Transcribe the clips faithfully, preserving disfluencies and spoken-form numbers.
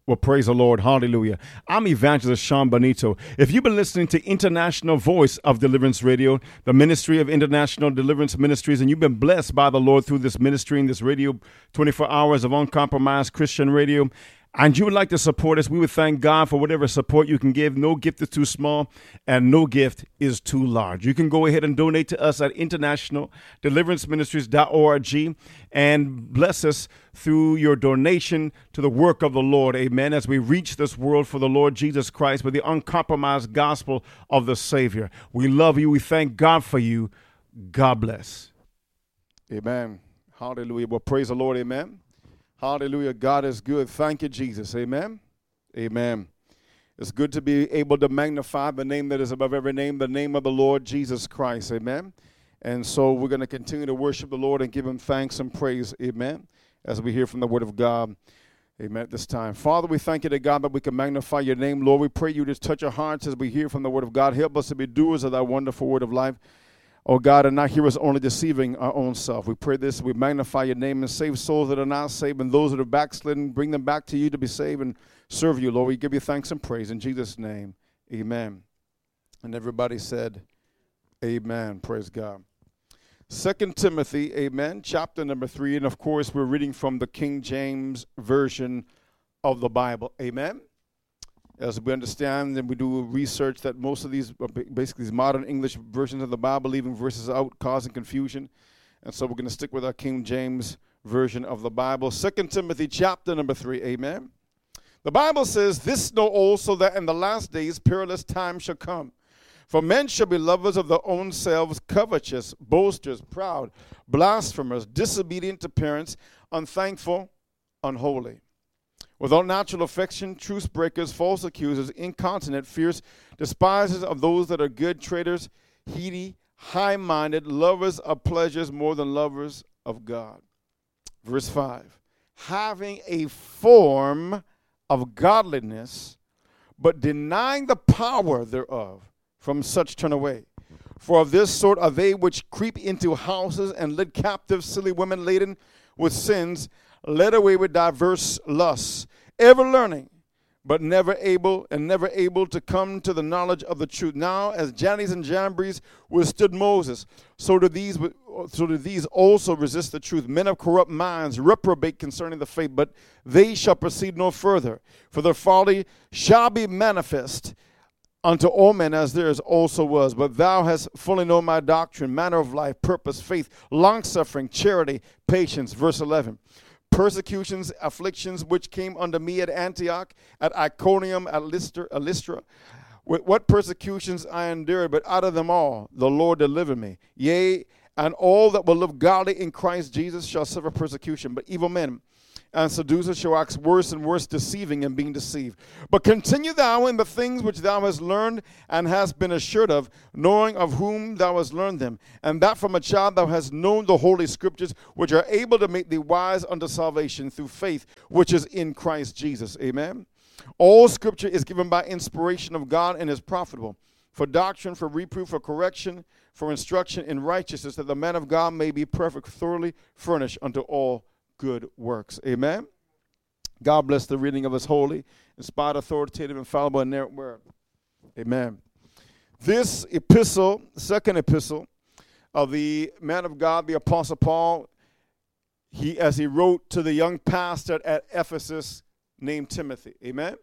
Well, praise the Lord. Hallelujah. I'm Evangelist Sean Bonito. If you've been listening to International Voice of Deliverance Radio, the ministry of International Deliverance Ministries, and you've been blessed by the Lord through this ministry and this radio, twenty-four hours of uncompromised Christian radio, and you would like to support us, we would thank God for whatever support you can give. No gift is too small and no gift is too large. You can go ahead and donate to us at international deliverance ministries dot org and bless us through your donation to the work of the Lord. Amen. As we reach this world for the Lord Jesus Christ with the uncompromised gospel of the Savior. We love you. We thank God for you. God bless. Amen. Hallelujah. Well, praise the Lord. Amen. Hallelujah. God is good. Thank you, Jesus. Amen. Amen. It's good to be able to magnify the name that is above every name, the name of the Lord Jesus Christ. Amen. And so we're going to continue to worship the Lord and give him thanks and praise. Amen. As we hear from the word of God. Amen. At this time. Father, we thank you to God that we can magnify your name. Lord, we pray you to touch our hearts as we hear from the word of God. Help us to be doers of that wonderful word of life. Oh God, and not hearers only deceiving our own self. We pray this, we magnify your name and save souls that are not saved, and those that are backslidden, bring them back to you to be saved and serve you, Lord. We give you thanks and praise in Jesus' name. Amen. And everybody said, amen. Praise God. Second Timothy, amen, chapter number three. And of course, we're reading from the King James Version of the Bible. Amen. As we understand and we do research that most of these, basically these modern English versions of the Bible, leaving verses out, causing confusion. And so we're going to stick with our King James Version of the Bible. Second Timothy chapter number three, amen. The Bible says, this know also that in the last days perilous times shall come. For men shall be lovers of their own selves, covetous, boasters, proud, blasphemers, disobedient to parents, unthankful, unholy. Without natural affection, truce breakers, false accusers, incontinent, fierce, despisers of those that are good, traitors, heady, high-minded, lovers of pleasures more than lovers of God. Verse five, having a form of godliness, but denying the power thereof, from such turn away. For of this sort are they which creep into houses and lead captive silly women laden with sins, led away with diverse lusts, ever learning, but never able and never able to come to the knowledge of the truth. Now, as Jannes and Jambres withstood Moses, so do these so do these also resist the truth. Men of corrupt minds reprobate concerning the faith, but they shall proceed no further. For their folly shall be manifest unto all men, as theirs also was. But thou hast fully known my doctrine, manner of life, purpose, faith, longsuffering, charity, patience. Verse eleven. Persecutions, afflictions, which came unto me at Antioch, at Iconium, at Lystra, at Lystra. With what persecutions I endured, but out of them all the Lord delivered me. Yea, and all that will live godly in Christ Jesus shall suffer persecution. But evil men and seducers shall wax worse and worse, deceiving and being deceived. But continue thou in the things which thou hast learned and hast been assured of, knowing of whom thou hast learned them, and that from a child thou hast known the holy scriptures, which are able to make thee wise unto salvation through faith, which is in Christ Jesus. Amen. All scripture is given by inspiration of God and is profitable for doctrine, for reproof, for correction, for instruction in righteousness, that the man of God may be perfect, thoroughly furnished unto all good works. Amen. God bless the reading of his holy, inspired, authoritative, infallible, and inerrant word. Amen. This epistle, second epistle of the man of God, the Apostle Paul, he as he wrote to the young pastor at Ephesus named Timothy. Amen.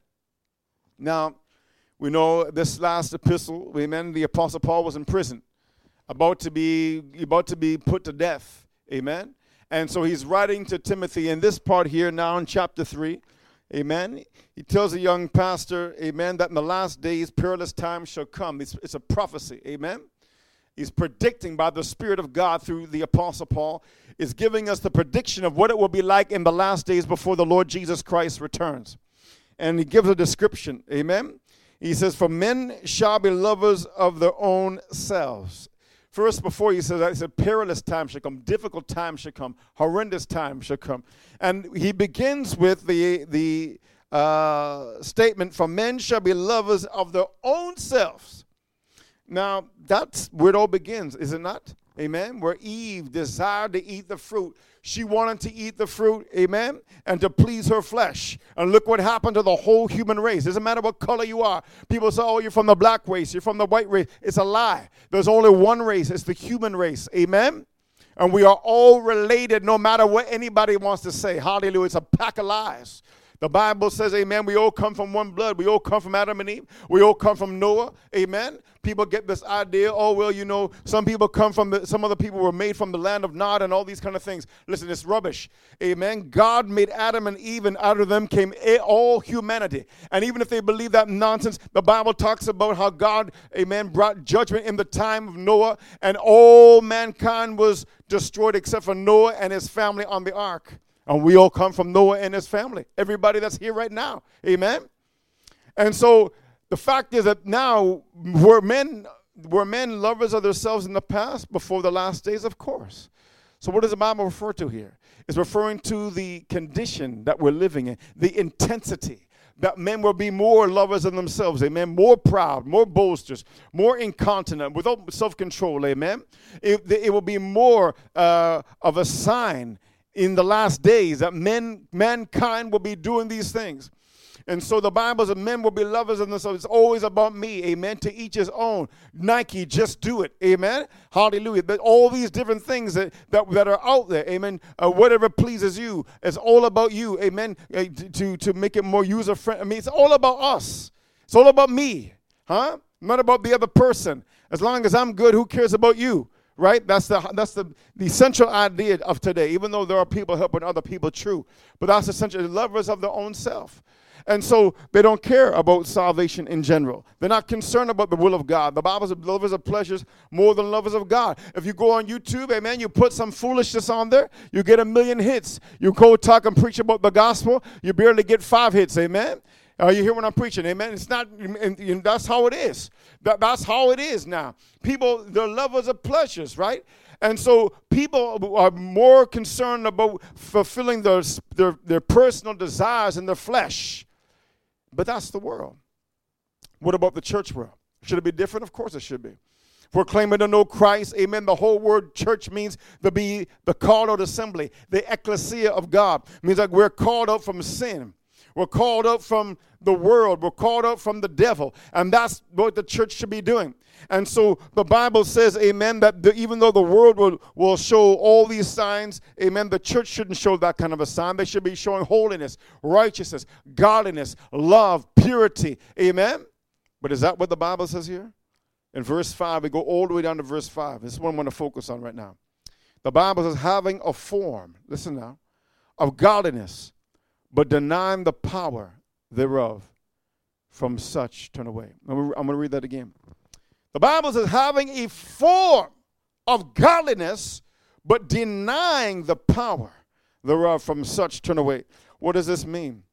Now, we know this last epistle, amen, the Apostle Paul was in prison, about to be about to be put to death. Amen. And so he's writing to Timothy in this part here now in chapter three. Amen. He tells the young pastor, amen, that in the last days perilous times shall come. It's, it's a prophecy. Amen. He's predicting by the Spirit of God through the Apostle Paul, is giving us the prediction of what it will be like in the last days before the Lord Jesus Christ returns. And he gives a description. Amen. He says, for men shall be lovers of their own selves. First, before he says that, he said, perilous times shall come, difficult times shall come, horrendous times shall come. And he begins with the, the uh, statement, for men shall be lovers of their own selves. Now, that's where it all begins, is it not? Amen? Where Eve desired to eat the fruit, She wanted to eat the fruit, amen, and to please her flesh. And look what happened to the whole human race. Doesn't matter what color you are. People say, oh, you're from the black race, you're from the white race. It's a lie. There's only one race. It's the human race, amen? And we are all related no matter what anybody wants to say. Hallelujah. It's a pack of lies. The Bible says, amen, we all come from one blood. We all come from Adam and Eve. We all come from Noah, amen. People get this idea, oh, well, you know, some people come from, the, some other people were made from the land of Nod and all these kind of things. Listen, it's rubbish, amen. God made Adam and Eve, and out of them came all humanity. And even if they believe that nonsense, the Bible talks about how God, amen, brought judgment in the time of Noah, and all mankind was destroyed except for Noah and his family on the ark. And we all come from Noah and his family. Everybody that's here right now. Amen? And so the fact is that now, were men, were men lovers of themselves in the past before the last days? Of course. So what does the Bible refer to here? It's referring to the condition that we're living in, the intensity. That men will be more lovers of themselves, amen, more proud, more boasters, more incontinent, without self-control, amen. It, it will be more uh, of a sign in the last days that men, mankind will be doing these things. And so the Bible says men will be lovers of themselves. It's always about me, amen, to each his own. Nike, just do it, amen. Hallelujah. But all these different things that, that, that are out there, amen, uh, whatever pleases you, it's all about you, amen, uh, to, to make it more user-friendly. I mean, it's all about us. It's all about me, huh? Not about the other person. As long as I'm good, who cares about you? Right? That's the that's the, the central idea of today, even though there are people helping other people, true. But that's essentially lovers of their own self. And so they don't care about salvation in general. They're not concerned about the will of God. The Bible says lovers of pleasures more than lovers of God. If you go on YouTube, amen, you put some foolishness on there, you get a million hits. You go talk and preach about the gospel, you barely get five hits, amen. Uh, you hear what I'm preaching, amen? It's not, and, and that's how it is. That, that's how it is now. People, they're lovers of pleasures, right? And so people are more concerned about fulfilling their, their, their personal desires in their flesh. But that's the world. What about the church world? Should it be different? Of course it should be. If we're claiming to know Christ, amen, the whole word church means to be the called out assembly, the ecclesia of God. It means like we're called out from sin. We're called out from the world. We're called out from the devil. And that's what the church should be doing. And so the Bible says, amen, that the, even though the world will, will show all these signs, amen, the church shouldn't show that kind of a sign. They should be showing holiness, righteousness, godliness, love, purity. Amen? But is that what the Bible says here? In verse five, we go all the way down to verse five. This is what I'm going to focus on right now. The Bible says, having a form, listen now, of godliness, but denying the power thereof, from such turn away. I'm going to read that again. The Bible says, having a form of godliness, but denying the power thereof, from such turn away. What does this mean?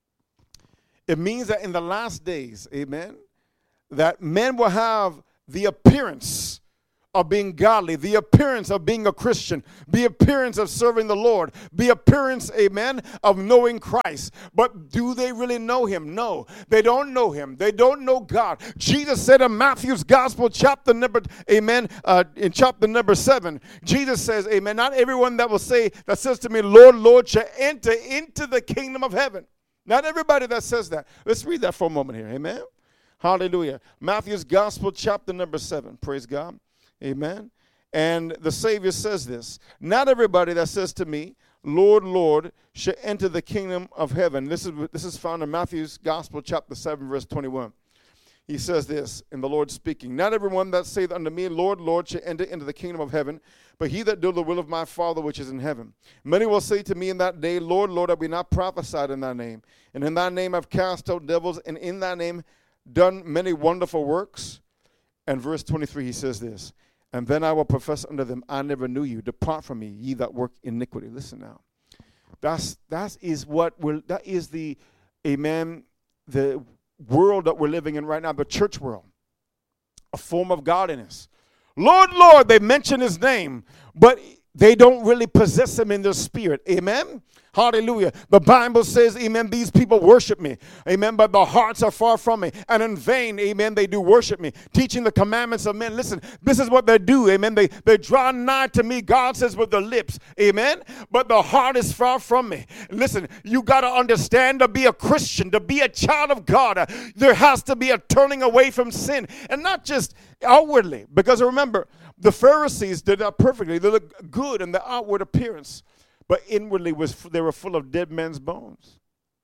It means that in the last days, amen, that men will have the appearance of being godly, the appearance of being a Christian, the appearance of serving the Lord, the appearance, amen, of knowing Christ. But do they really know him? No, they don't know him. They don't know God. Jesus said in Matthew's gospel, chapter number, amen, uh, in chapter number seven, Jesus says, amen, not everyone that will say, that says to me, Lord, Lord, shall enter into the kingdom of heaven. Not everybody that says that. Let's read that for a moment here, amen. Hallelujah. Matthew's gospel, chapter number seven, praise God. Amen. And the Savior says this, not everybody that says to me, Lord, Lord, shall enter the kingdom of heaven. This is, this is found in Matthew's Gospel, chapter seven, verse twenty-one. He says this, and the Lord speaking, not everyone that saith unto me, Lord, Lord, shall enter into the kingdom of heaven, but he that doeth the will of my Father which is in heaven. Many will say to me in that day, Lord, Lord, have we not prophesied in thy name? And in thy name have cast out devils, and in thy name done many wonderful works. And verse twenty-three, he says this, and then I will profess unto them, I never knew you. Depart from me, ye that work iniquity. Listen now. That's that is what we're that is the amen, the world that we're living in right now, the church world. A form of godliness. Lord, Lord, they mention his name, but they don't really possess him in their spirit. Amen. Hallelujah. The Bible says, amen, these people worship me. Amen. But the hearts are far from me. And in vain, amen, they do worship me, teaching the commandments of men. Listen, this is what they do. Amen. They, they draw nigh to me, God says, with the lips. Amen. But the heart is far from me. Listen, you got to understand, to be a Christian, to be a child of God, uh, there has to be a turning away from sin. And not just outwardly. Because remember, the Pharisees did that perfectly. They looked good in the outward appearance. But inwardly, was they were full of dead men's bones.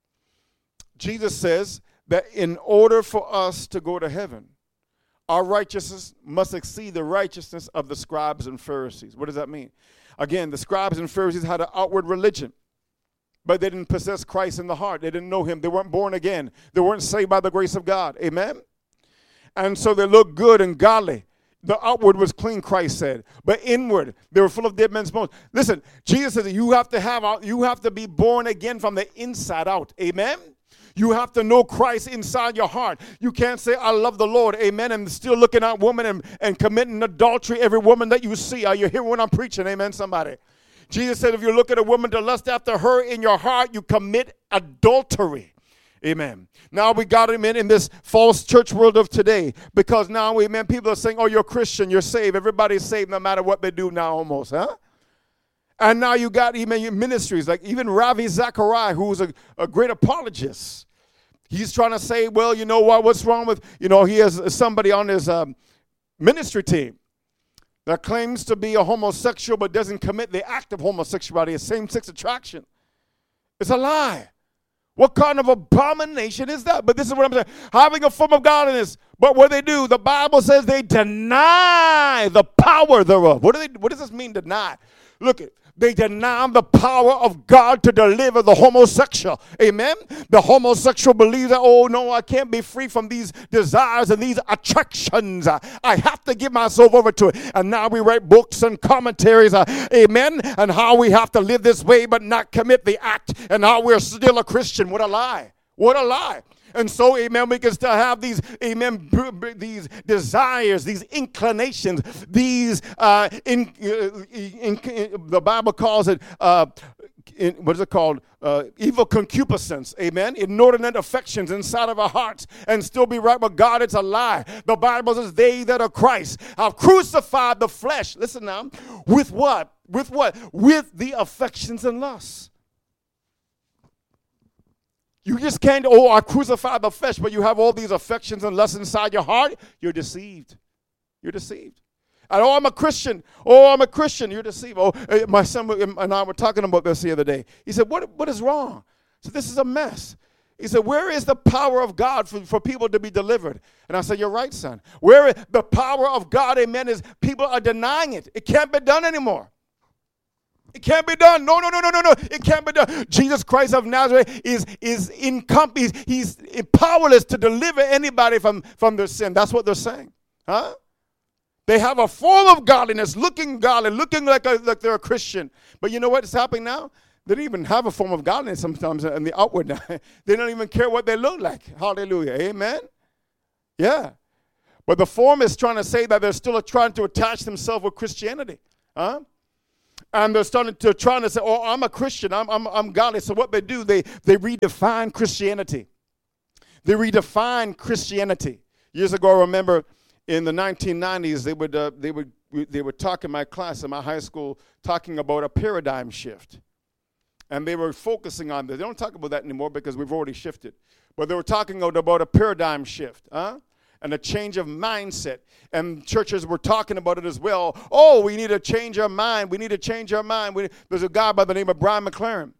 Jesus says that in order for us to go to heaven, our righteousness must exceed the righteousness of the scribes and Pharisees. What does that mean? Again, the scribes and Pharisees had an outward religion, but they didn't possess Christ in the heart. They didn't know him. They weren't born again. They weren't saved by the grace of God. Amen? And so they looked good and godly. The outward was clean, Christ said, but inward they were full of dead men's bones. Listen, Jesus says you have to have you have to be born again from the inside out. Amen. You have to know Christ inside your heart. You can't say, I love the Lord, amen, and still looking at women and, and committing adultery every woman that you see. Are you hearing what I'm preaching? Amen, somebody. Jesus said if you look at a woman to lust after her in your heart, you commit adultery. Amen. Now we got him in, in this false church world of today, because now, amen, people are saying, oh, you're Christian, you're saved. Everybody's saved no matter what they do now almost, huh? And now you got even ministries, like even Ravi Zachariah, who's a, a great apologist. He's trying to say, well, you know what, what's wrong with, you know, he has somebody on his um, ministry team that claims to be a homosexual but doesn't commit the act of homosexuality, a same-sex attraction. It's a lie. What kind of abomination is that? But this is what I'm saying. Having a form of godliness. But what they do, the Bible says they deny the power thereof. What do they? What does this mean, deny? Look, they deny the power of God to deliver the homosexual. Amen? The homosexual believes that, oh, no, I can't be free from these desires and these attractions. I have to give myself over to it. And now we write books and commentaries, uh, amen, and how we have to live this way but not commit the act, and how we're still a Christian. What a lie. What a lie. And so, amen, we can still have these, amen, b- b- these desires, these inclinations, these, uh, in, uh, in, in, the Bible calls it, uh, in, what is it called? Uh, evil concupiscence, amen, inordinate affections inside of our hearts, and still be right with God. It's a lie. The Bible says they that are Christ have crucified the flesh. Listen now, with what? With what? With the affections and lusts. You just can't, oh, I crucified the flesh, but you have all these affections and lusts inside your heart. You're deceived. You're deceived. And, oh, I'm a Christian. Oh, I'm a Christian. You're deceived. Oh, my son and I were talking about this the other day. He said, what, what is wrong? So this is a mess. He said, where is the power of God for, for people to be delivered? And I said, you're right, son. Where is the power of God, amen, is people are denying it. It can't be done anymore. It can't be done. No, no, no, no, no, no. It can't be done. Jesus Christ of Nazareth is is incom- he's, he's powerless to deliver anybody from, from their sin. That's what they're saying. Huh? They have a form of godliness, looking godly, looking like, a, like they're a Christian. But you know what is happening now? They don't even have a form of godliness sometimes in the outward now. They don't even care what they look like. Hallelujah. Amen? Yeah. But the form is trying to say that they're still trying to attach themselves with Christianity. Huh? And they're starting to trying to say, oh, I'm a Christian, I'm, I'm, I'm godly. So what they do, they, they redefine Christianity. They redefine Christianity. Years ago, I remember in the nineteen nineties, they would, uh, they would, they would talk in my class in my high school, talking about a paradigm shift. And they were focusing on this. They don't talk about that anymore because we've already shifted. But they were talking about a paradigm shift. Huh? And a change of mindset. And churches were talking about it as well. Oh, we need to change our mind. We need to change our mind. We, there's a guy by the name of Brian McLaren.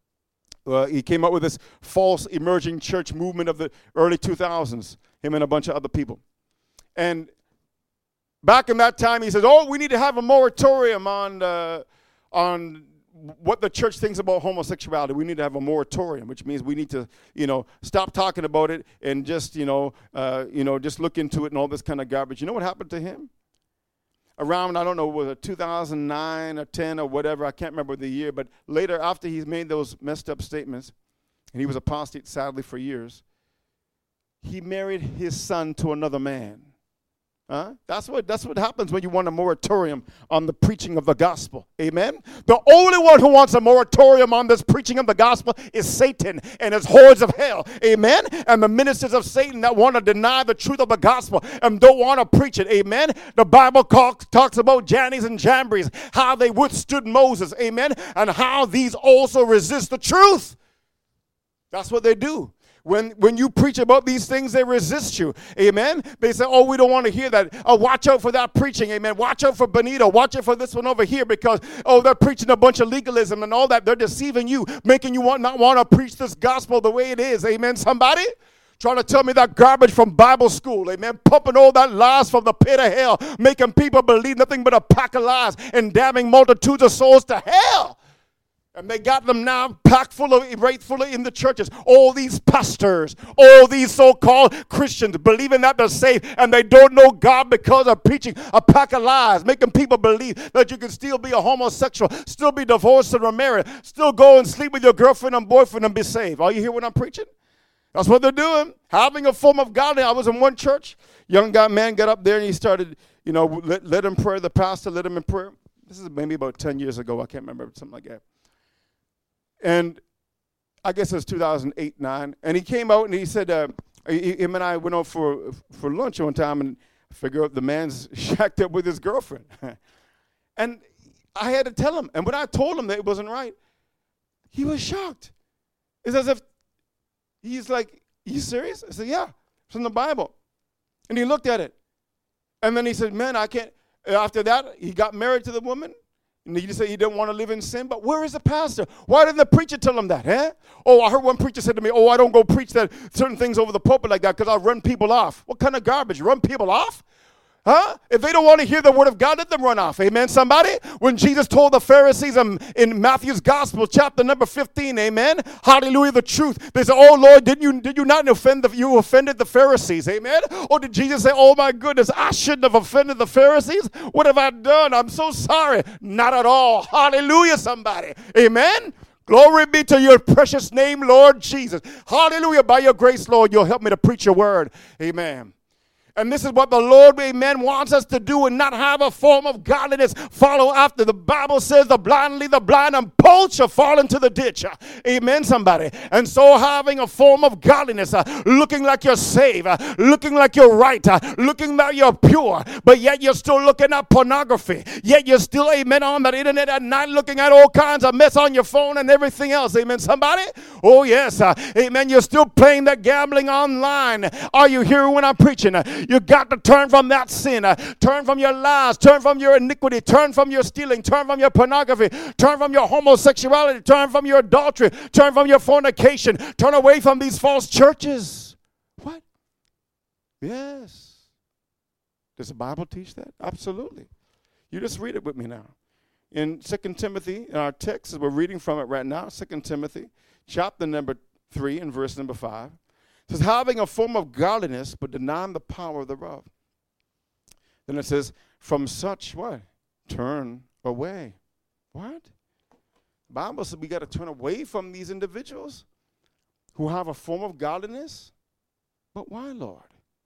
Uh, he came up with this false emerging church movement of the early two thousands, him and a bunch of other people. And back in that time, he says, oh, we need to have a moratorium on uh, on what the church thinks about homosexuality. We need to have a moratorium, which means we need to, you know, stop talking about it and just, you know, uh, you know, just look into it and all this kind of garbage. You know what happened to him? Around, I don't know, was it two thousand nine or ten or whatever, I can't remember the year, but later after he's made those messed up statements, and he was apostate sadly for years, he married his son to another man. Huh? That's what that's what happens when you want a moratorium on the preaching of the gospel. Amen? The only one who wants a moratorium on this preaching of the gospel is Satan and his hordes of hell. Amen? And the ministers of Satan that want to deny the truth of the gospel and don't want to preach it. Amen? The Bible talks, talks about Jannes and Jambres, how they withstood Moses. Amen? And how these also resist the truth. That's what they do. When when you preach about these things, they resist you. Amen? They say, oh, we don't want to hear that. Oh, watch out for that preaching. Amen? Watch out for Benito. Watch out for this one over here because, oh, they're preaching a bunch of legalism and all that. They're deceiving you, making you want not want to preach this gospel the way it is. Amen, somebody? Trying to tell me that garbage from Bible school, amen, pumping all that lies from the pit of hell, making people believe nothing but a pack of lies and damning multitudes of souls to hell. And they got them now packed full of, right full of in the churches. All these pastors, all these so-called Christians believing that they're saved and they don't know God because of preaching a pack of lies, making people believe that you can still be a homosexual, still be divorced and remarried, still go and sleep with your girlfriend and boyfriend and be saved. Are you hear what I'm preaching? That's what they're doing. Having a form of godliness. I was in one church. Young guy, man got up there and he started, you know, let, let him pray. The pastor led him in prayer. This is maybe about ten years ago. I can't remember, something like that. And I guess it was two thousand eight, nine. And he came out and he said, uh, he, him and I went out for for lunch one time and figure out the man's shacked up with his girlfriend. And I had to tell him. And when I told him that it wasn't right, he was shocked. It's as if he's like, you serious? I said, yeah, it's in the Bible. And he looked at it. And then he said, man, I can't. After that, he got married to the woman. And he just said he didn't want to live in sin. But where is the pastor? Why didn't the preacher tell him that? Eh? Oh, I heard one preacher said to me, oh, I don't go preach that certain things over the pulpit like that because I run people off. What kind of garbage? Run people off? Huh? If they don't want to hear the word of God, let them run off. Amen, somebody? When Jesus told the Pharisees in, in Matthew's gospel, chapter number fifteen, amen? Hallelujah, the truth. They said, oh, Lord, did you did you not offend the, you offended the Pharisees, amen? Or did Jesus say, oh, my goodness, I shouldn't have offended the Pharisees? What have I done? I'm so sorry. Not at all. Hallelujah, somebody. Amen? Glory be to your precious name, Lord Jesus. Hallelujah. By your grace, Lord, you'll help me to preach your word. Amen. And this is what the Lord, amen, wants us to do and not have a form of godliness. Follow after. The Bible says the blind lead the blind and both shall fall into the ditch. Amen, somebody. And so having a form of godliness, uh, looking like you're saved, uh, looking like you're right, uh, looking like you're pure, but yet you're still looking at pornography. Yet you're still, amen, on that internet at night looking at all kinds of mess on your phone and everything else. Amen, somebody? Oh, yes. Uh, amen. You're still playing that gambling online. Are you hearing when I'm preaching? Uh, You got to turn from that sin. Uh, turn from your lies. Turn from your iniquity. Turn from your stealing. Turn from your pornography. Turn from your homosexuality. Turn from your adultery. Turn from your fornication. Turn away from these false churches. What? Yes. Does the Bible teach that? Absolutely. You just read it with me now. In Second Timothy, in our text, we're reading from it right now, Second Timothy, chapter number three and verse number five. It says, having a form of godliness, but denying the power thereof. Then it says, from such, what? Turn away. What? The Bible says we got to turn away from these individuals who have a form of godliness. But why, Lord?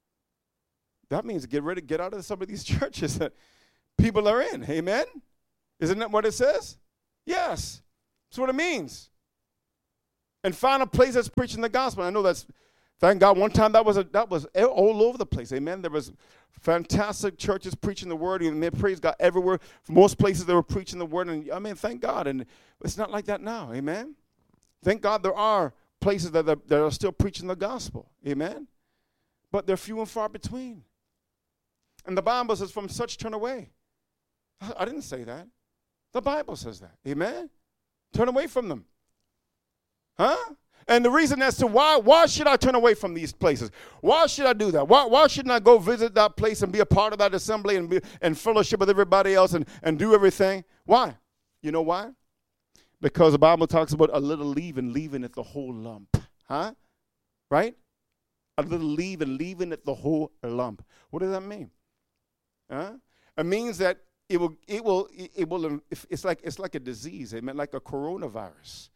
That means get ready to get out of some of these churches that people are in. Amen? Isn't that what it says? Yes. That's what it means. And find a place that's preaching the gospel. I know that's thank God. One time that was a, that was all over the place. Amen. There was fantastic churches preaching the word, and they praise God everywhere. Most places they were preaching the word, and I mean, thank God. And it's not like that now. Amen. Thank God there are places that are, that are still preaching the gospel. Amen. But they're few and far between. And the Bible says, "From such turn away." I didn't say that. The Bible says that. Amen. Turn away from them. Huh? And the reason as to why, why should I turn away from these places? Why should I do that? Why, why shouldn't I go visit that place and be a part of that assembly and be and fellowship with everybody else and, and do everything? Why? You know why? Because the Bible talks about a little leaven leaving at the whole lump. Huh? Right? A little leaven leaving at the whole lump. What does that mean? Huh? It means that it will, it will, it will, it's like, it's like a disease. Amen. Like a coronavirus.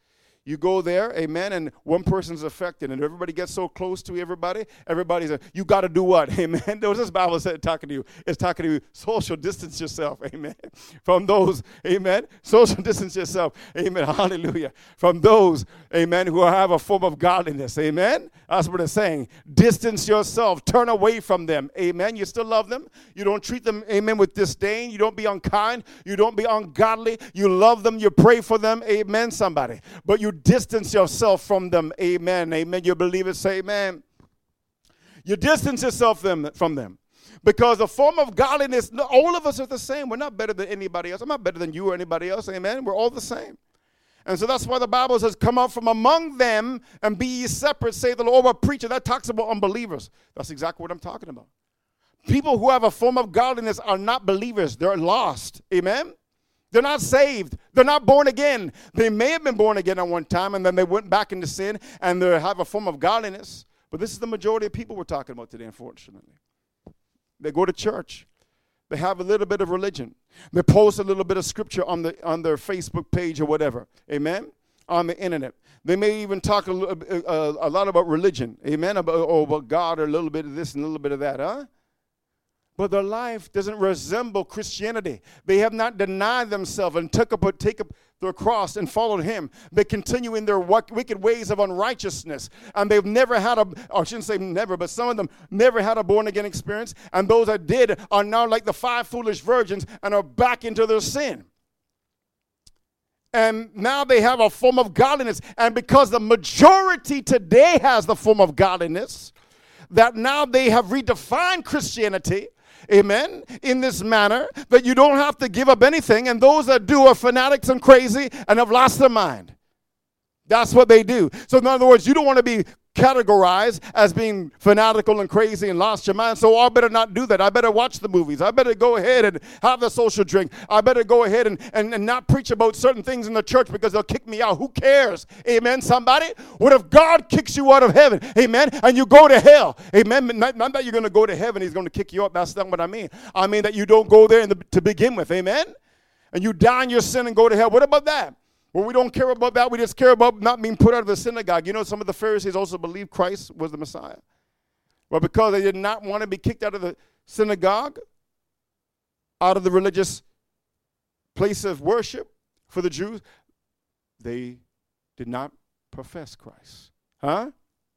You go there, amen, and one person's affected, and everybody gets so close to everybody. Everybody's a, you got to do what, amen? There was this Bible said talking to you. It's talking to you. Social distance yourself, amen. From those, amen. Social distance yourself, amen. Hallelujah. From those, amen, who have a form of godliness, amen. That's what it's saying. Distance yourself. Turn away from them, amen. You still love them. You don't treat them, amen, with disdain. You don't be unkind. You don't be ungodly. You love them. You pray for them, amen, somebody. But you distance yourself from them. Amen. Amen. You believe it? Say amen. You distance yourself them, from them. Because the form of godliness, all of us are the same. We're not better than anybody else. I'm not better than you or anybody else. Amen. We're all the same. And so that's why the Bible says, come out from among them and be ye separate, say the Lord. A preacher, that talks about unbelievers. That's exactly what I'm talking about. People who have a form of godliness are not believers. They're lost. Amen. They're not saved. They're not born again. They may have been born again at one time, and then they went back into sin, and they have a form of godliness. But this is the majority of people we're talking about today, unfortunately. They go to church. They have a little bit of religion. They post a little bit of scripture on the on their Facebook page or whatever. Amen? On the internet. They may even talk a, a, a lot about religion. Amen? About, or about God, or a little bit of this and a little bit of that. Huh? But their life doesn't resemble Christianity. They have not denied themselves and took up, take up their cross and followed him. They continue in their wicked ways of unrighteousness. And they've never had a, or I shouldn't say never, but some of them never had a born-again experience. And those that did are now like the five foolish virgins and are back into their sin. And now they have a form of godliness. And because the majority today has the form of godliness, that now they have redefined Christianity, amen, in this manner, that you don't have to give up anything, and those that do are fanatics and crazy and have lost their mind. That's what they do. So in other words, you don't want to be categorized as being fanatical and crazy and lost your mind, so I better not do that. I better watch the movies. I better go ahead and have the social drink. I better go ahead and, and, and not preach about certain things in the church because they'll kick me out. Who cares? Amen, somebody? What if God kicks you out of heaven? Amen? And you go to hell. Amen? Not, not that you're going to go to heaven. He's going to kick you out. That's not what I mean. I mean that you don't go there in the, to begin with. Amen? And you die in your sin and go to hell. What about that? Well, we don't care about that. We just care about not being put out of the synagogue. You know, some of the Pharisees also believed Christ was the Messiah. Well, because they did not want to be kicked out of the synagogue, out of the religious place of worship for the Jews, they did not profess Christ. Huh?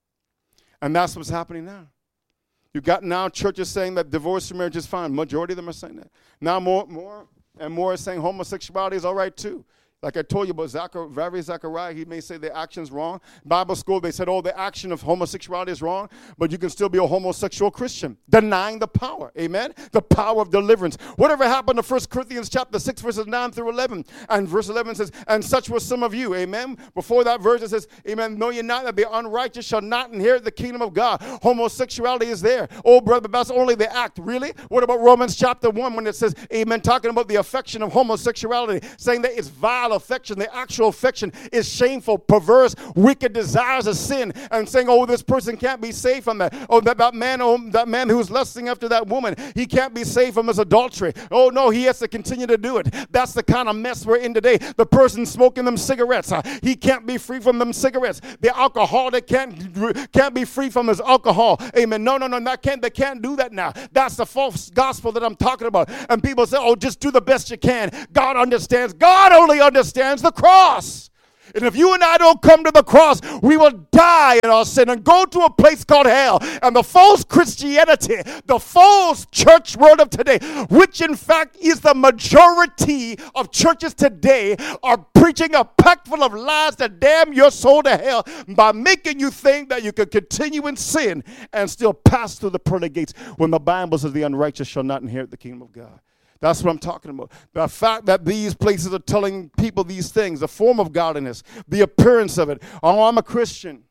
And that's what's happening now. You've got now churches saying that divorce and marriage is fine. Majority of them are saying that. Now more, more and more are saying homosexuality is all right too. Like I told you about Zachariah, Zachariah, he may say the action's wrong. Bible school, they said, oh, the action of homosexuality is wrong, but you can still be a homosexual Christian, denying the power, amen? The power of deliverance. Whatever happened to First Corinthians chapter six, verses nine through eleven? And verse eleven says, and such were some of you, amen? Before that verse, it says, amen, know ye not that the unrighteous shall not inherit the kingdom of God. Homosexuality is there. Oh, brother, but that's only the act. Really? What about Romans chapter one when it says, amen, talking about the affection of homosexuality, saying that it's vile affection. The actual affection is shameful, perverse, wicked desires of sin, and saying, oh, this person can't be saved from that. Oh, that, that man, oh, that man who's lusting after that woman, he can't be saved from his adultery. Oh, no, he has to continue to do it. That's the kind of mess we're in today. The person smoking them cigarettes, uh, he can't be free from them cigarettes. The alcoholic can't, can't be free from his alcohol. Amen. No, no, no, that can't, they can't do that now. That's the false gospel that I'm talking about. And people say, oh, just do the best you can. God understands. God only understands. Stands the cross. And if you and I don't come to the cross, we will die in our sin and go to a place called hell. And the false Christianity, the false church world of today, which in fact is the majority of churches today, are preaching a pack full of lies that damn your soul to hell by making you think that you can continue in sin and still pass through the pearly gates when the Bible says the unrighteous shall not inherit the kingdom of God. That's what I'm talking about. The fact that these places are telling people these things, the form of godliness, the appearance of it. Oh, I'm a Christian.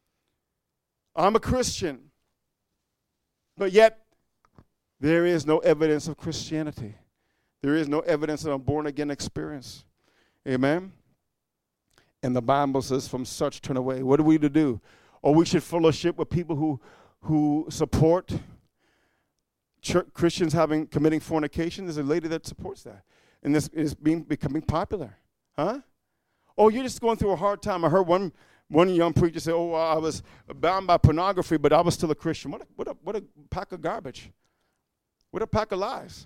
I'm a Christian. But yet, there is no evidence of Christianity. There is no evidence of a born-again experience. Amen? And the Bible says, from such turn away. What are we to do? Or we should fellowship with people who, who support Church, Christians having committing fornication. There's a lady that supports that, and this is being becoming popular, huh? Oh, you're just going through a hard time. I heard one one young preacher say, oh, I was bound by pornography, but I was still a Christian. What a, what a, what a pack of garbage. What a pack of lies.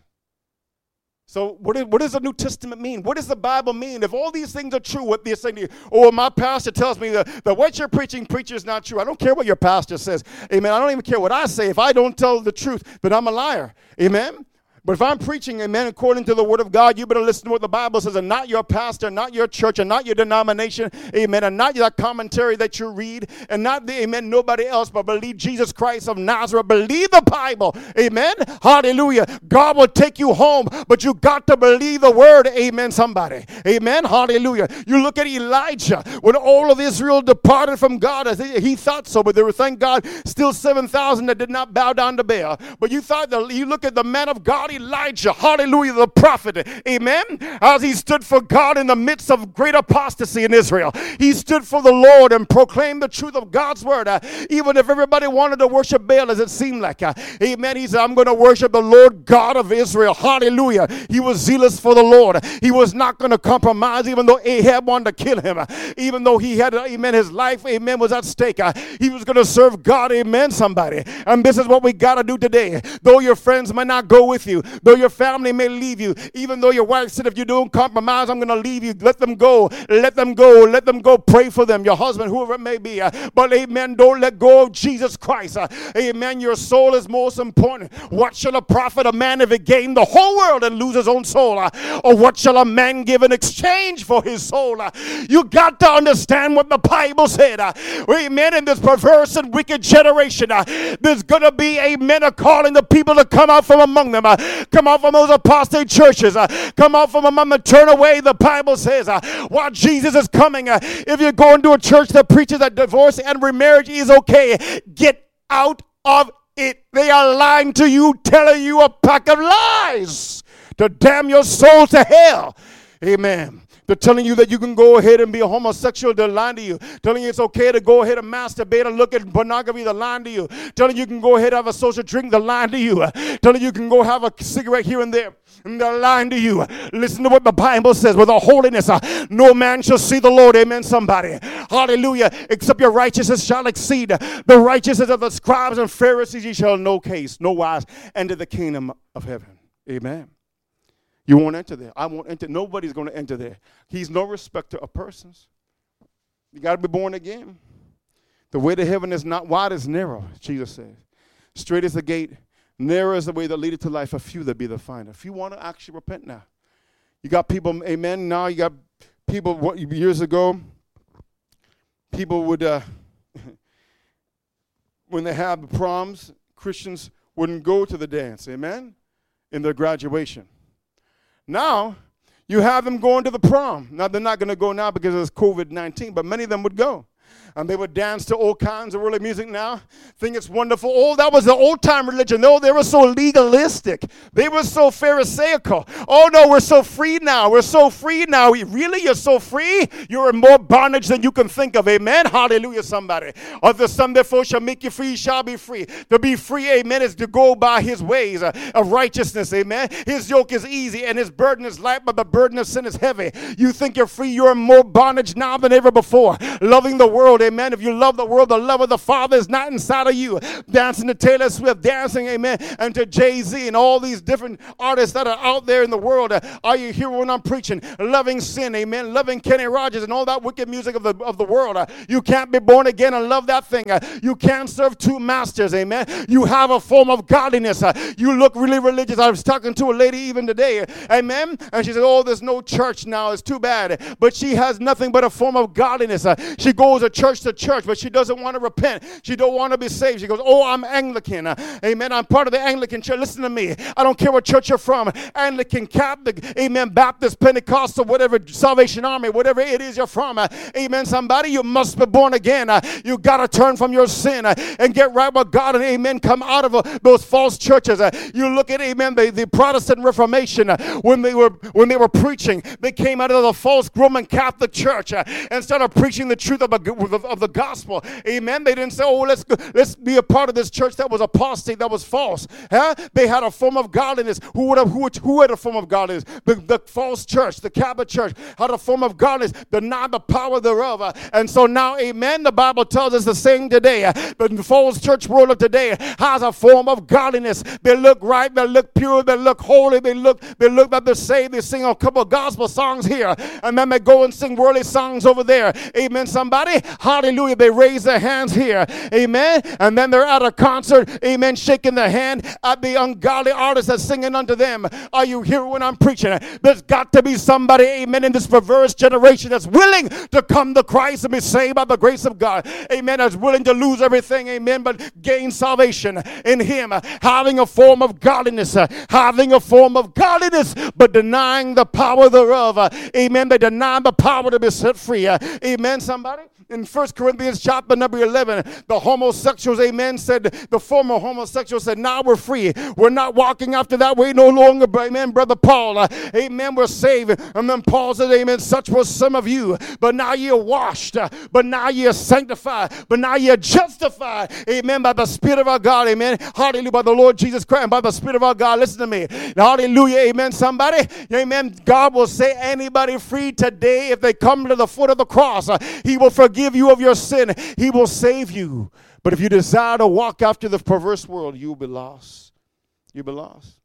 So what, is, what does the New Testament mean? What does the Bible mean? If all these things are true, what they're saying to you, oh, my pastor tells me that, that what you're preaching, preacher, is not true. I don't care what your pastor says. Amen. I don't even care what I say. If I don't tell the truth, then I'm a liar. Amen. But if I'm preaching, amen, according to the word of God, you better listen to what the Bible says, and not your pastor, not your church, and not your denomination, amen, and not your commentary that you read, and not the, amen, nobody else, but believe Jesus Christ of Nazareth. Believe the Bible, amen, hallelujah. God will take you home, but you got to believe the word, amen, somebody, amen, hallelujah. You look at Elijah, when all of Israel departed from God, he thought so, but there were, thank God, still seven thousand that did not bow down to Baal. But you thought, that you look at the man of God, Elijah, hallelujah, the prophet, amen, as he stood for God in the midst of great apostasy in Israel. He stood for the Lord and proclaimed the truth of God's word, uh, even if everybody wanted to worship Baal, as it seemed like, uh, amen. He said, I'm going to worship the Lord God of Israel, hallelujah. He was zealous for the Lord. He was not going to compromise, even though Ahab wanted to kill him, uh, even though he had, uh, amen, his life, amen, was at stake. Uh, he was going to serve God, amen, somebody. And this is what we got to do today. Though your friends may not go with you, though your family may leave you, even though your wife said, if you don't compromise, I'm going to leave you. Let them go. Let them go. Let them go. Pray for them. Your husband, whoever it may be. Uh, but amen, don't let go of Jesus Christ. Uh, amen. Your soul is most important. What shall a profit a man if he gain the whole world and lose his own soul? Uh, or what shall a man give in exchange for his soul? Uh, you got to understand what the Bible said. Uh, amen. In this perverse and wicked generation, uh, there's going to be, amen, a calling the people to come out from among them. Uh, Come out from those apostate churches. Uh, come out from among them. Turn away, the Bible says, uh, while Jesus is coming. Uh, if you're going to a church that preaches that divorce and remarriage is okay, get out of it. They are lying to you, telling you a pack of lies to damn your soul to hell. Amen. They're telling you that you can go ahead and be a homosexual. They're lying to you. Telling you it's okay to go ahead and masturbate and look at pornography. They're lying to you. Telling you you can go ahead and have a social drink. They're lying to you. Telling you you can go have a cigarette here and there. And they're lying to you. Listen to what the Bible says. With all holiness, uh, no man shall see the Lord. Amen, somebody. Hallelujah. Except your righteousness shall exceed the righteousness of the scribes and Pharisees. Ye shall no case, no wise, enter the kingdom of heaven. Amen. You won't enter there. I won't enter. Nobody's going to enter there. He's no respecter of persons. You got to be born again. The way to heaven is not wide, it's narrow, Jesus says. Straight is the gate. Narrow is the way that leadeth to life. A few that be the finder. If you want to actually repent now. You got people, amen, now you got people, what, years ago, people would, uh, when they have the proms, Christians wouldn't go to the dance, amen, in their graduation. Now, you have them going to the prom. Now, they're not going to go now because it's covid nineteen, but many of them would go. And they would dance to all kinds of worldly music now. Think it's wonderful. Oh, that was the old-time religion. No, they were so legalistic. They were so pharisaical. Oh, no, we're so free now. We're so free now. Really? You're so free? You're in more bondage than you can think of. Amen? Hallelujah, somebody. Or the Son therefore shall make you free, shall be free. To be free, amen, is to go by his ways uh, of righteousness. Amen? His yoke is easy and his burden is light, but the burden of sin is heavy. You think you're free. You're in more bondage now than ever before. Loving the world. Amen. If you love the world, the love of the Father is not inside of you. Dancing to Taylor Swift, dancing, amen, and to Jay-Z and all these different artists that are out there in the world. Uh, are you here when I'm preaching? Loving sin, amen, loving Kenny Rogers and all that wicked music of the of the world. Uh, you can't be born again and love that thing. Uh, you can't serve two masters, amen. You have a form of godliness. Uh, you look really religious. I was talking to a lady even today, amen, and she said, oh, there's no church now. It's too bad. But she has nothing but a form of godliness. Uh, she goes to church to church, but she doesn't want to repent. She don't want to be saved. She goes, oh, I'm Anglican. Uh, amen. I'm part of the Anglican church. Listen to me. I don't care what church you're from. Anglican, Catholic, amen, Baptist, Pentecostal, whatever, Salvation Army, whatever it is you're from. Uh, amen. Somebody, you must be born again. Uh, you got to turn from your sin uh, and get right with God and amen. Come out of uh, those false churches. Uh, you look at, amen, the, the Protestant Reformation uh, when they were when they were preaching, they came out of the false Roman Catholic Church uh, and started preaching the truth of, a, of, of the gospel. Amen. They didn't say, oh, let's go, let's be a part of this church that was apostate, that was false. Huh? They had a form of godliness. Who would have, who, would, who had a form of godliness? The, the false church, the Catholic church had a form of godliness, denied the power thereof. Uh, and so now, amen, the Bible tells us the same today. Uh, the false church world of today has a form of godliness. They look right, they look pure, they look holy, they look, they look like they're saved. They sing a couple of gospel songs here, and then they go and sing worldly songs over there. Amen, somebody? Hallelujah. They raise their hands here. Amen. And then they're at a concert, amen, shaking their hand at the ungodly artist that's singing unto them. Are you here when I'm preaching? There's got to be somebody, amen, in this perverse generation that's willing to come to Christ and be saved by the grace of God. Amen. That's willing to lose everything, amen, but gain salvation in Him. Having a form of godliness, having a form of godliness, but denying the power thereof. Amen. They deny the power to be set free. Amen, somebody? In First Corinthians chapter number eleven, the homosexuals, amen, said, the former homosexuals said, now we're free. We're not walking after that way no longer, amen, Brother Paul. Uh, amen, we're saved. And then Paul said, amen, such was some of you. But now you're washed. Uh, but now you're sanctified. But now you're justified. Amen, by the Spirit of our God. Amen. Hallelujah, by the Lord Jesus Christ and by the Spirit of our God. Listen to me. Hallelujah, amen, somebody. Amen. God will set anybody free today if they come to the foot of the cross. Uh, he will forgive you of your sin. He will save you. But if you desire to walk after the perverse world, you will be lost. You'll be lost.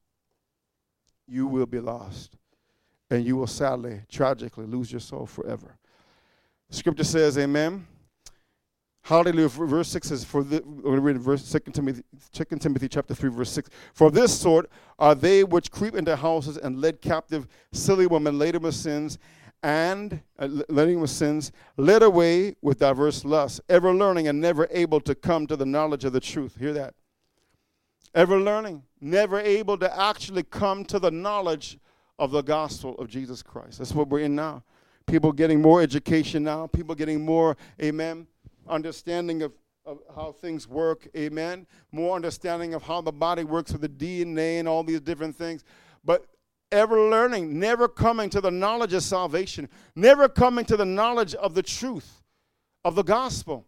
You will be lost. And you will sadly, tragically lose your soul forever. Scripture says, amen. Hallelujah. Verse six says, for the, we're going to read verse Second Timothy, Second Timothy chapter three, verse six. For this sort are they which creep into houses and led captive silly women laden with sins, and uh, letting with sins, led away with diverse lusts, ever learning and never able to come to the knowledge of the truth. Hear that? Ever learning, never able to actually come to the knowledge of the gospel of Jesus Christ. That's what we're in now. People getting more education now. People getting more, amen, understanding of, of how things work, amen. More understanding of how the body works with the D N A and all these different things. But ever learning, never coming to the knowledge of salvation, never coming to the knowledge of the truth of the gospel.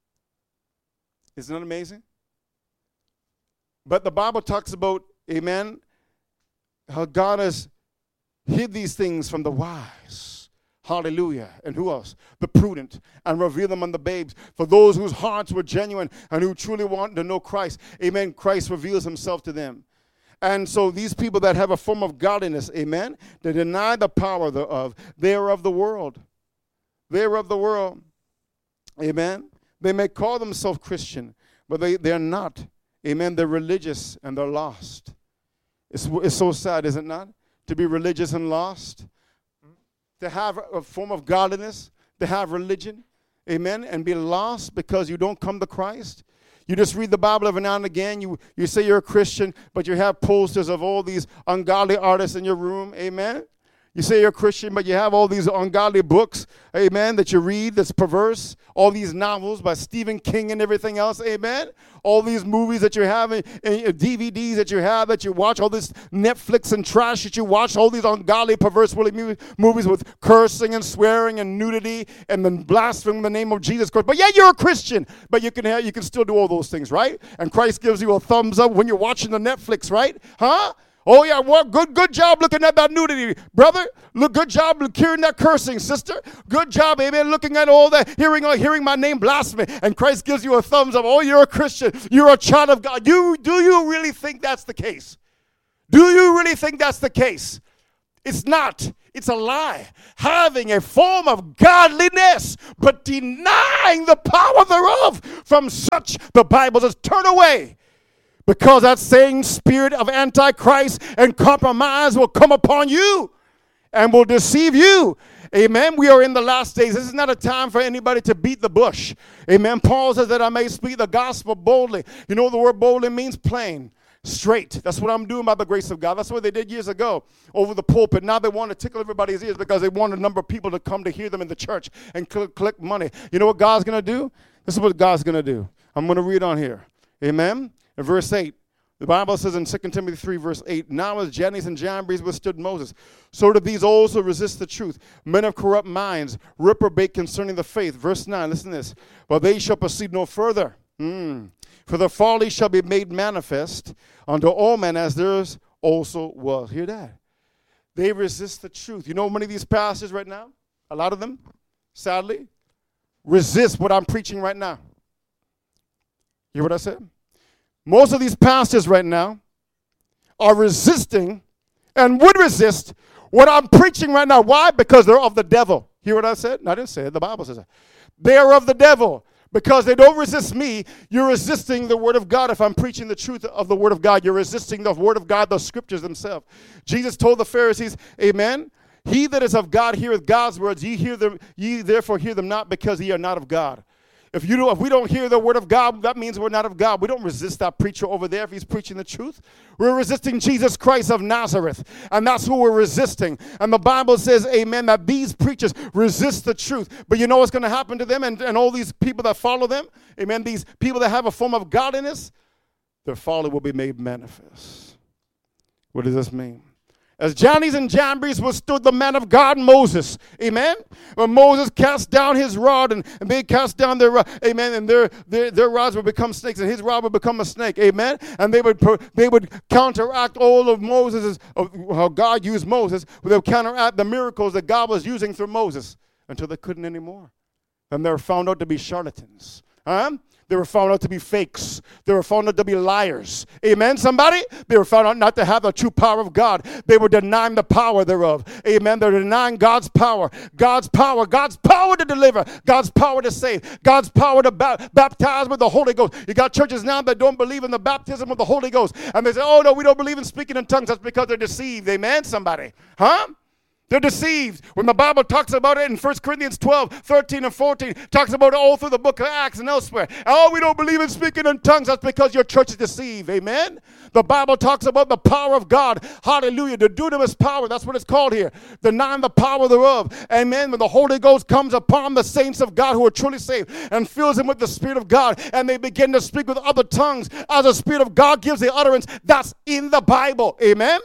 Isn't that amazing? But the Bible talks about, amen, how God has hid these things from the wise. Hallelujah. And who else? The prudent, and reveal them unto the babes. For those whose hearts were genuine and who truly want to know Christ, amen, Christ reveals himself to them. And so these people that have a form of godliness, amen, they deny the power thereof. They are of the world. They are of the world. Amen. They may call themselves Christian, but they, they're not. Amen. They're religious and they're lost. It's, it's so sad, is it not? To be religious and lost. To have a form of godliness, to have religion, amen, and be lost because you don't come to Christ. You just read the Bible every now and again. You, you say you're a Christian, but you have posters of all these ungodly artists in your room. Amen. You say you're a Christian, but you have all these ungodly books, amen, that you read that's perverse. All these novels by Stephen King and everything else, amen. All these movies that you have, and, and D V Ds that you have, that you watch, all this Netflix and trash that you watch, all these ungodly, perverse movies with cursing and swearing and nudity and then blaspheming the name of Jesus Christ. But yeah, you're a Christian, but you can have, you can still do all those things, right? And Christ gives you a thumbs up when you're watching the Netflix, right? Huh? Oh, yeah, well, good good job looking at that nudity, brother. Look, good job hearing that cursing, sister. Good job, amen, looking at all that, hearing uh, hearing my name blasphemy. And Christ gives you a thumbs up. Oh, you're a Christian. You're a child of God. You, do you really think that's the case? Do you really think that's the case? It's not. It's a lie. Having a form of godliness, but denying the power thereof. From such, the Bible says, turn away. Because that same spirit of antichrist and compromise will come upon you and will deceive you. Amen. We are in the last days. This is not a time for anybody to beat the bush. Amen. Paul says that I may speak the gospel boldly. You know what the word boldly means? Plain, straight. That's what I'm doing by the grace of God. That's what they did years ago over the pulpit. Now they want to tickle everybody's ears because they want a number of people to come to hear them in the church and collect money. You know what God's going to do? This is what God's going to do. I'm going to read on here. Amen. In verse eight, The Bible says in Second Timothy three, verse eight, now as Jannes and Jambres withstood Moses, so did these also resist the truth. Men of corrupt minds, reprobate concerning the faith. Verse nine, listen to this. But they shall proceed no further. Mm. For the folly shall be made manifest unto all men, as theirs also was. Hear that? They resist the truth. You know many of these pastors right now, a lot of them, sadly, resist what I'm preaching right now. You hear what I said? Most of these pastors right now are resisting and would resist what I'm preaching right now. Why? Because they're of the devil. Hear what I said? No, I didn't say it. The Bible says it. They are of the devil. Because they don't resist me, you're resisting the Word of God. If I'm preaching the truth of the Word of God, you're resisting the Word of God, the Scriptures themselves. Jesus told the Pharisees, amen, he that is of God heareth God's words. Ye hear them, ye therefore hear them not, because ye are not of God. If you do, if we don't hear the Word of God, that means we're not of God. We don't resist that preacher over there if he's preaching the truth. We're resisting Jesus Christ of Nazareth, and that's who we're resisting. And the Bible says, amen, that these preachers resist the truth. But you know what's going to happen to them and, and all these people that follow them? Amen, these people that have a form of godliness, their folly will be made manifest. What does this mean? As Jannes and Jambres withstood the man of God, Moses. Amen? When Moses cast down his rod and, and they cast down their rod, amen, and their, their their rods would become snakes and his rod would become a snake. Amen? And they would they would counteract all of Moses, of how God used Moses. They would counteract the miracles that God was using through Moses until they couldn't anymore. And they were found out to be charlatans. Huh? They were found out to be fakes. They were found out to be liars. Amen, somebody? They were found out not to have the true power of God. They were denying the power thereof. Amen. They're denying God's power. God's power. God's power to deliver. God's power to save. God's power to ba- baptize with the Holy Ghost. You got churches now that don't believe in the baptism of the Holy Ghost. And they say, oh, no, we don't believe in speaking in tongues. That's because they're deceived. Amen, somebody? Huh? They're deceived. When the Bible talks about it in First Corinthians twelve, thirteen, and fourteen, talks about it all through the book of Acts and elsewhere. Oh, we don't believe in speaking in tongues. That's because your church is deceived. Amen? The Bible talks about the power of God. Hallelujah. The dunamis power. That's what it's called here. Denying the power thereof. Amen? When the Holy Ghost comes upon the saints of God who are truly saved and fills them with the Spirit of God, and they begin to speak with other tongues as the Spirit of God gives the utterance, that's in the Bible. Amen?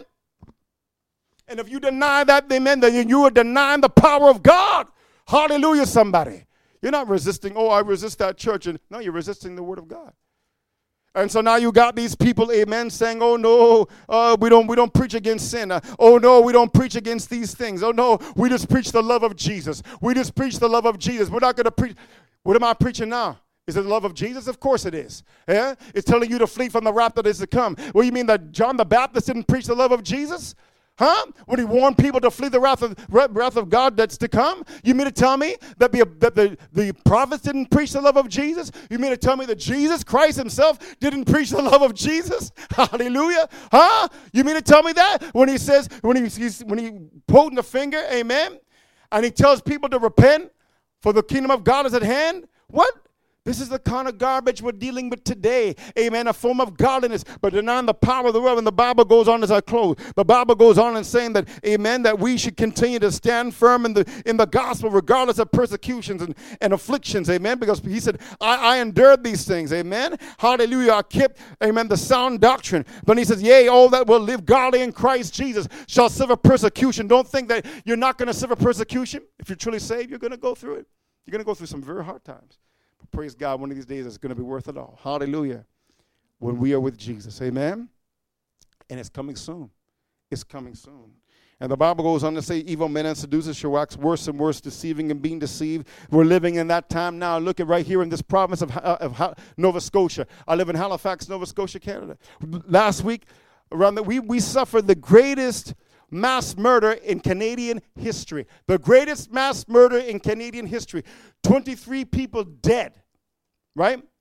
And if you deny that, amen, then you are denying the power of God. Hallelujah, somebody. You're not resisting, oh, I resist that church. And no, you're resisting the Word of God. And so now you got these people, amen, saying, oh, no, uh, we don't we don't preach against sin. Uh, oh, no, we don't preach against these things. Oh, no, we just preach the love of Jesus. We just preach the love of Jesus. We're not going to preach. What am I preaching now? Is it the love of Jesus? Of course it is. Yeah? It's telling you to flee from the wrath that is to come. Well, you mean that John the Baptist didn't preach the love of Jesus? Huh? When he warned people to flee the wrath of wrath of God that's to come? You mean to tell me that the that the, the prophets didn't preach the love of Jesus? You mean to tell me that Jesus Christ himself didn't preach the love of Jesus? Hallelujah. Huh? You mean to tell me that? When he says, when he he's, when he pointing the finger, amen, and he tells people to repent for the kingdom of God is at hand? What? This is the kind of garbage we're dealing with today. Amen. A form of godliness, but denying the power thereof. And the Bible goes on as I close. The Bible goes on and saying that, amen, that we should continue to stand firm in the in the gospel regardless of persecutions and, and afflictions. Amen. Because he said, I, I endured these things. Amen. Hallelujah. I kept, amen, the sound doctrine. But he says, yea, all that will live godly in Christ Jesus shall suffer persecution. Don't think that you're not going to suffer persecution. If you're truly saved, you're going to go through it. You're going to go through some very hard times. Praise God, one of these days it's going to be worth it all. Hallelujah. When we are with Jesus. Amen. And it's coming soon. It's coming soon. And the Bible goes on to say, evil men and seducers shall wax worse and worse, deceiving and being deceived. We're living in that time now. Look at right here in this province of, uh, of Nova Scotia. I live in Halifax, Nova Scotia, Canada. Last week, around the, we, we suffered the greatest mass murder in Canadian history. The greatest mass murder in Canadian history. twenty-three people dead. Right?